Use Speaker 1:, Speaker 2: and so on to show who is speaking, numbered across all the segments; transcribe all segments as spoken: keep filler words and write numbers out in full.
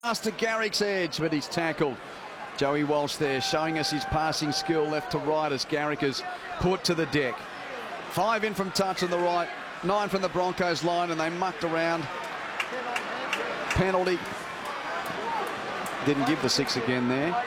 Speaker 1: Pass to Garrick's edge, but he's tackled. Joey Walsh there showing us his passing skill left to right as Garrick is put to the deck. Five in from touch on the right, nine from the Broncos line, and they mucked around. Penalty. Didn't give the six again there,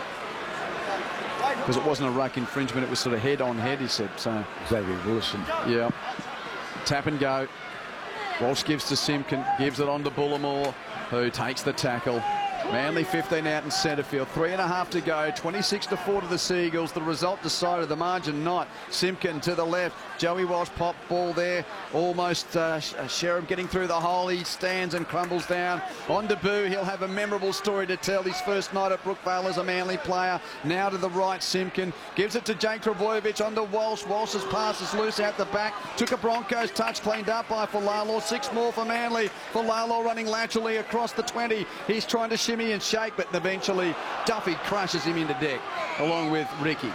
Speaker 1: because it wasn't a ruck infringement, it was sort of head on head, he said. So
Speaker 2: Xavier Wilson.
Speaker 1: Yeah. Tap and go. Walsh gives to Simpkin, gives it on to Bullimore, who takes the tackle. Manly fifteen out in centre field, three and a half to go, twenty-six to four to the Seagulls. The result decided, the margin not. Simpkin to the left, Joey Walsh pop ball there, almost uh, Sherab getting through the hole. He stands and crumbles down. On to Boo, he'll have a memorable story to tell. His first night at Brookvale as a Manly player. Now to the right, Simpkin gives it to Jake Trbojevic, on to Walsh. Walsh's pass is loose out the back, took a Broncos touch, cleaned up by Folalor. Six more for Manly. Folalor running laterally across the twenty. He's trying to shimmy and shake, but eventually Duffy crushes him into deck along with Ricky.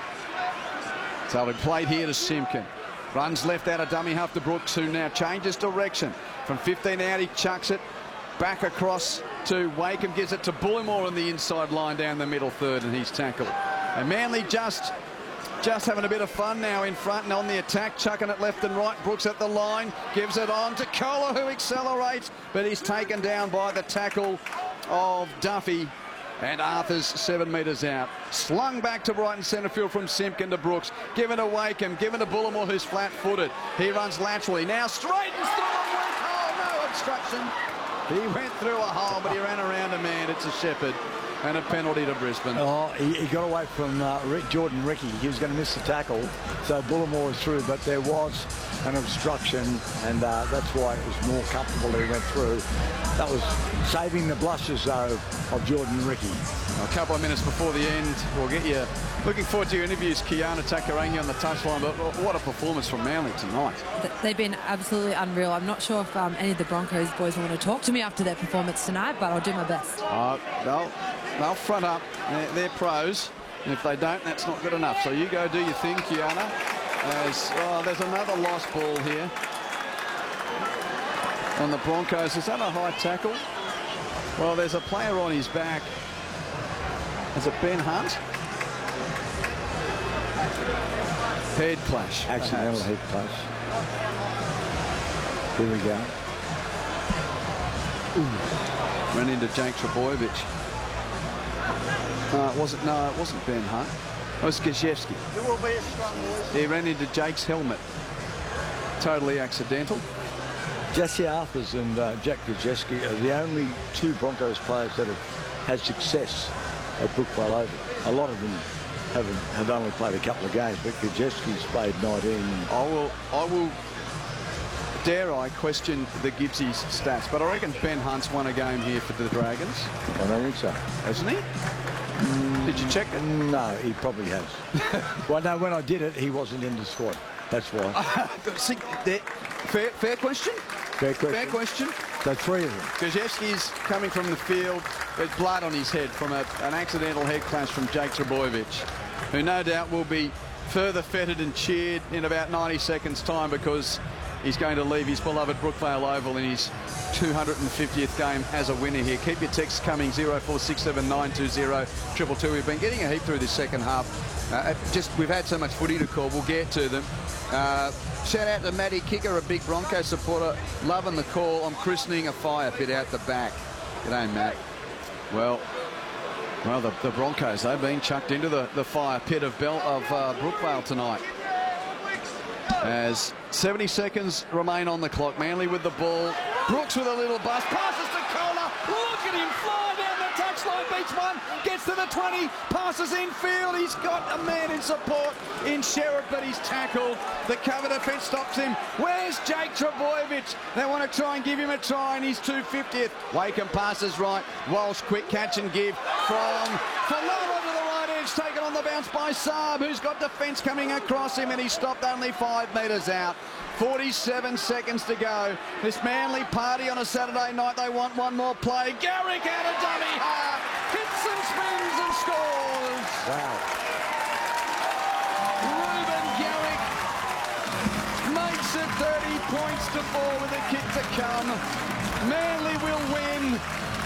Speaker 1: So it played here to Simpkin. Runs left out of dummy half to Brooks, who now changes direction. From fifteen out, he chucks it back across to Wakeham, gives it to Bullimore on the inside line down the middle third, and he's tackled. And Manly just just having a bit of fun now in front and on the attack, chucking it left and right. Brooks at the line, gives it on to Kohler, who accelerates, but he's taken down by the tackle of Duffy, and Arthur's seven metres out. Slung back to right in centre field from Simpkin to Brooks. Given to Wakeham, given to Bullimore, who's flat-footed. He runs laterally, now straightens through a weak hole, no obstruction. He went through a hole, but he ran around a man. It's a Shepherd, and a penalty to Brisbane.
Speaker 2: Oh, he, he got away from uh, Rick, Jordan Ricky. He was going to miss the tackle, so Bullimore was through, but there was an obstruction, and uh, that's why it was more comfortable that he went through. That was saving the blushes, though, of Jordan Ricky.
Speaker 1: A couple of minutes before the end, we'll get you looking forward to your interviews, Kiana Takarangi on the touchline, but what a performance from Manly tonight.
Speaker 3: They've been absolutely unreal. I'm not sure if um, any of the Broncos boys want to talk to me after their performance tonight, but I'll do my best.
Speaker 1: Uh, they'll, they'll front up. They're, they're pros, and if they don't, that's not good enough. So you go do your thing, Kiana. As, oh, there's another lost ball here on the Broncos. Is that a high tackle? Well, there's a player on his back. Is it Ben Hunt? Head clash.
Speaker 2: Accidental head clash. Here we go.
Speaker 1: Ooh. Ran into Jake Trbojevic. No, it wasn't. No, it wasn't Ben Hunt. It was Gajewski.
Speaker 4: There will be a strong voice.
Speaker 1: He ran into Jake's helmet. Totally accidental.
Speaker 2: Jesse Arthurs and uh, Jack Gajewski are the only two Broncos players that have had success at Brookvale Oval. A lot of them haven't have only played a couple of games, but Gajewski's played nineteen.
Speaker 1: I will, I will, dare I question the Gibbsies stats, but I reckon Ben Hunt's won a game here for the Dragons.
Speaker 2: I don't think so.
Speaker 1: Hasn't he? Mm, Did you check it?
Speaker 2: No, he probably has. Well, no, when I did it, he wasn't in the squad. That's why.
Speaker 1: See, there, fair, fair question?
Speaker 2: Fair question.
Speaker 1: Fair question.
Speaker 2: So three of them.
Speaker 1: Gajewski's coming from the field with blood on his head from a, an accidental head clash from Jake Trbojevic, who no doubt will be further feted and cheered in about ninety seconds' time, because he's going to leave his beloved Brookvale Oval in his two hundred fiftieth game as a winner here. Keep your texts coming, zero four six seven nine two zero two two two. We've been getting a heap through this second half. Uh, just we've had so much footy to call, we'll get to them. Uh, shout out to Matty Kicker, a big Broncos supporter, loving the call. I'm christening a fire pit out the back. G'day, Matt. Well, well, the, the Broncos, they've been chucked into the, the fire pit of, Bell, of uh, Brookvale tonight. As seventy seconds remain on the clock. Manly with the ball. Brooks with a little bust. Passes to Kohler. Look at him fly down the touchline. Beats one. Gets to the twenty. Passes infield. He's got a man in support in Sherrod, but he's tackled. The cover defence stops him. Where's Jake Trbojevic? They want to try and give him a try in his two fiftieth. Wakeham passes right. Walsh, quick catch and give from Folalor to the right edge. Taken on the bounce by Saab, who's got defence coming across him, and he stopped only five metres out. forty-seven seconds to go. This Manly party on a Saturday night, they want one more play. Garrick out of dummy half, hits and spins and scores.
Speaker 2: Wow.
Speaker 1: Ruben Garrick makes it thirty points to four with a kick to come. Manly will win